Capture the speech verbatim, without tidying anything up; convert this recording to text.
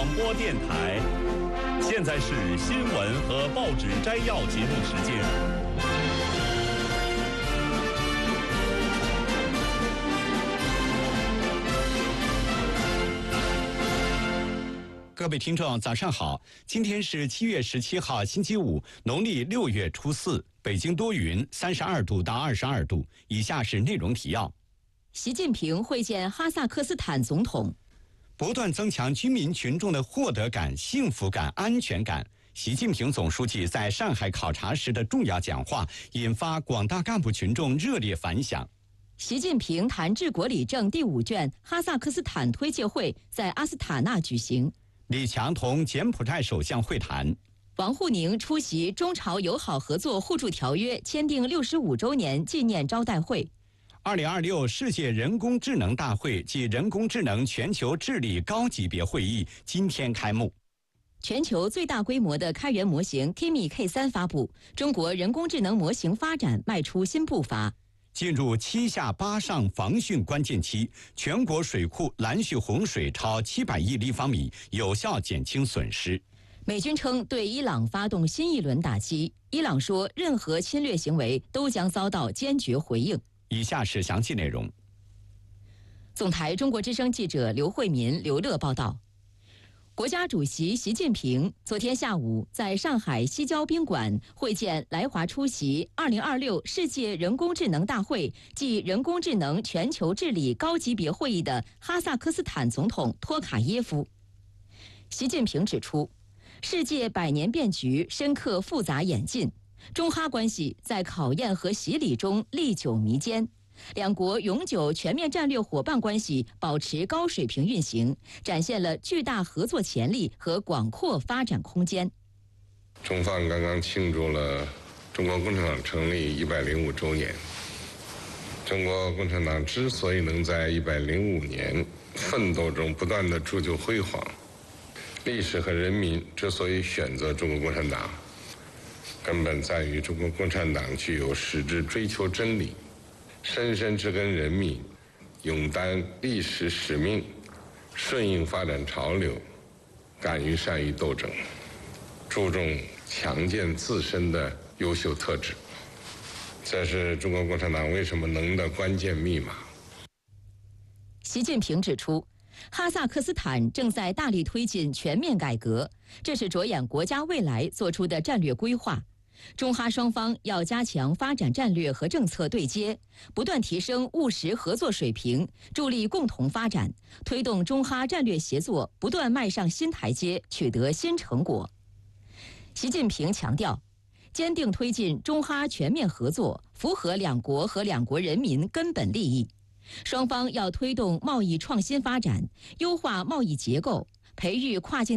广播电台。现在是新闻和报纸摘要节目时间。 各位听众，早上好！今天是七月十七号，星期五，农历六月初四。北京多云，三十二度到二十二度。以下是内容提要： 习近平会见哈萨克斯坦总统。 不断增强居民群众的获得感、幸福感、安全感。习近平总书记在上海考察时的重要讲话，引发广大干部群众热烈反响。 习近平谈治国理政第五卷哈萨克斯坦推介会在阿斯塔纳举行。 李强同柬埔寨首相会谈。 王沪宁出席中朝友好合作互助条约签订六十五周年纪念招待会。 二零二六世界人工智能大会暨人工智能全球治理高级别会议今天开幕。 全球最大规模的开源模型 Kimi K 三 发布，中国人工智能模型发展迈出新步伐。 进入七下八上防汛关键期，全国水库拦蓄洪水超七百亿立方米，有效减轻损失。 美军称对伊朗发动新一轮打击，伊朗说任何侵略行为都将遭到坚决回应。 以下是详细内容。 总台中国之声记者刘慧民、刘乐报道。国家主席习近平昨天下午在上海西郊宾馆会见来华出席二零二六世界人工智能大会暨人工智能全球治理高级别会议的哈萨克斯坦总统托卡耶夫。习近平指出，世界百年变局深刻复杂演进，中哈关系在考验和洗礼中历久弥坚。两国永久全面战略伙伴关系保持高水平运行，展现了巨大合作潜力和广阔发展空间。 中方刚刚庆祝了中国共产党成立一百零五周年。中国共产党之所以能在一百零五年奋斗中不断地铸就辉煌，历史和人民之所以选择中国共产党，根本在于中国共产党具有矢志追求真理、深深植根人民、勇担历史使命、顺应发展潮流、敢于善于斗争、注重强健自身的优秀特质。这是中国共产党为什么能的关键密码。 习近平指出，哈萨克斯坦正在大力推进全面改革，这是着眼国家未来做出的战略规划。中哈双方要加强发展战略和政策对接，不断提升务实合作水平，助力共同发展，推动中哈战略协作不断迈上新台阶，取得新成果。习近平强调，坚定推进中哈全面合作，符合两国和两国人民根本利益。双方要推动贸易创新发展，优化贸易结构，培育跨境